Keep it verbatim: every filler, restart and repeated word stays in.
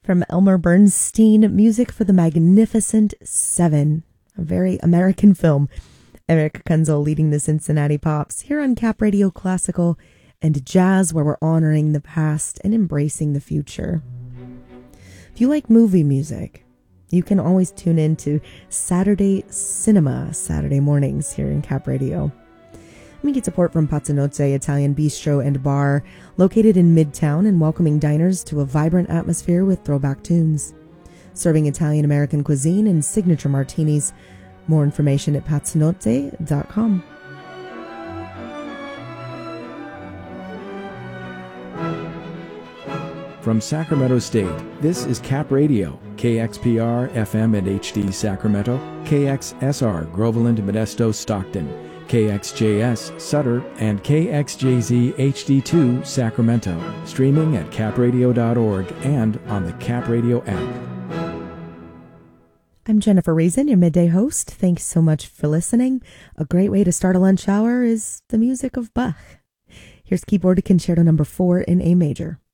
From Elmer Bernstein, music for The Magnificent Seven, a very American film. Eric Kunzel leading the Cincinnati Pops here on Cap Radio Classical and Jazz, where we're honoring the past and embracing the future. If you like movie music, you can always tune in to Saturday Cinema Saturday mornings here in Cap Radio. We get support from Pazzanozze Italian Bistro and Bar, located in Midtown and welcoming diners to a vibrant atmosphere with throwback tunes. Serving Italian-American cuisine and signature martinis. More information at pazzanozze dot com. From Sacramento State, this is Cap Radio, K X P R, F M and H D Sacramento, K X S R, Groveland, Modesto, Stockton, K X J S, Sutter, and K X J Z H D two, Sacramento, streaming at cap radio dot org and on the Cap Radio app. I'm Jennifer Reason, your midday host. Thanks so much for listening. A great way to start a lunch hour is the music of Bach. Here's keyboard concerto number four in A major.